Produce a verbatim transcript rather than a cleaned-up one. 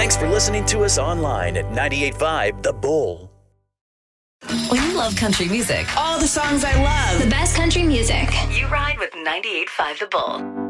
Thanks for listening to us online at ninety-eight point five The Bull. When you love country music, all the songs I love, the best country music, you ride with ninety-eight point five The Bull.